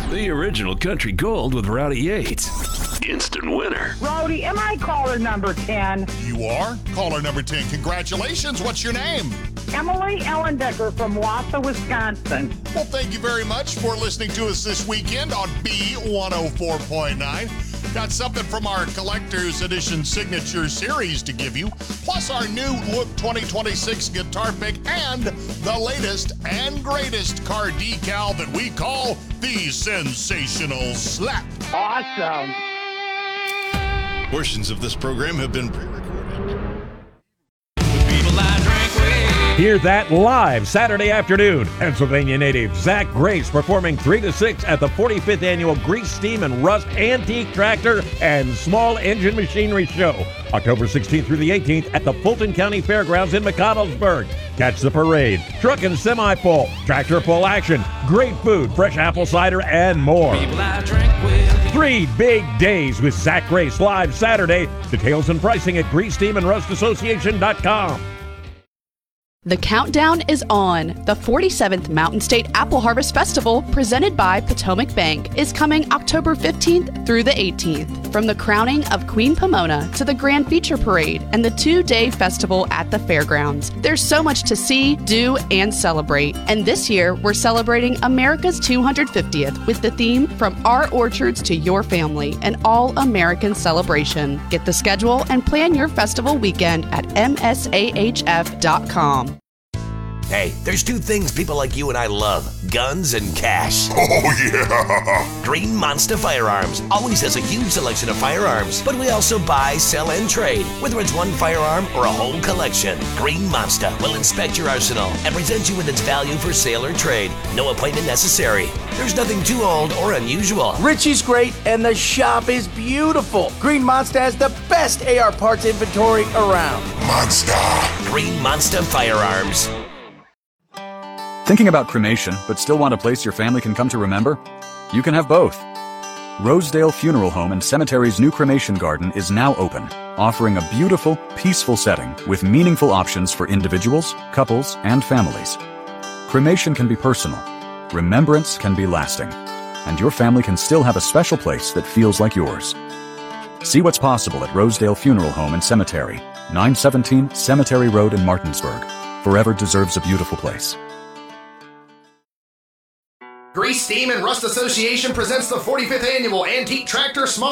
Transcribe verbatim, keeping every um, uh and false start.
The original Country Gold with Rowdy Yates. Instant winner. Rowdy, am I caller number ten? You are caller number ten. Congratulations. What's your name? Emily Ellendecker from Wausau, Wisconsin. Well, thank you very much for listening to us this weekend on B one oh four point nine. Got something from our Collector's Edition Signature Series to give you, plus our new Look twenty twenty-six guitar pick and the latest and greatest car decal that we call the Sensational Slap. Awesome. Portions of this program have been pre-recorded. Hear that live Saturday afternoon. Pennsylvania native Zach Grace performing three to six at the forty-fifth Annual Grease, Steam, and Rust Antique Tractor and Small Engine Machinery Show. October sixteenth through the eighteenth at the Fulton County Fairgrounds in McConnellsburg. Catch the parade, truck and semi-pull, tractor pull action, great food, fresh apple cider, and more. Three big days with Zach Grace live Saturday. Details and pricing at grease steam and rust association dot com. The countdown is on. The forty-seventh Mountain State Apple Harvest Festival, presented by Potomac Bank, is coming October fifteenth through the eighteenth. From the crowning of Queen Pomona to the Grand Feature Parade and the two-day festival at the fairgrounds. There's so much to see, do, and celebrate. And this year, we're celebrating America's two hundred fiftieth with the theme From Our Orchards to Your Family, an all-American celebration. Get the schedule and plan your festival weekend at M S A H F dot com. Hey, there's two things people like you and I love, guns and cash. Oh, yeah! Green Monster Firearms always has a huge selection of firearms, but we also buy, sell, and trade, whether it's one firearm or a whole collection. Green Monster will inspect your arsenal and present you with its value for sale or trade. No appointment necessary. There's nothing too old or unusual. Richie's great, and the shop is beautiful. Green Monster has the best A R parts inventory around. Monster! Green Monster Firearms. Thinking about cremation, but still want a place your family can come to remember? You can have both. Rosedale Funeral Home and Cemetery's new cremation garden is now open, offering a beautiful, peaceful setting with meaningful options for individuals, couples, and families. Cremation can be personal, remembrance can be lasting, and your family can still have a special place that feels like yours. See what's possible at Rosedale Funeral Home and Cemetery, nine seventeen Cemetery Road in Martinsburg. Forever deserves a beautiful place. Grease, Steam, and Rust Association presents the forty-fifth Annual Antique Tractor Small